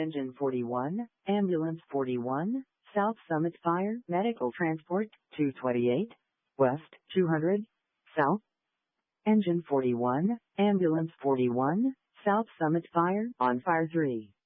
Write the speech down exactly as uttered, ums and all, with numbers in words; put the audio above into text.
Engine forty-one, Ambulance forty-one, South Summit Fire, Medical Transport, two twenty-eight, West, two hundred, South. Engine forty-one, Ambulance forty-one, South Summit Fire, on Fire three.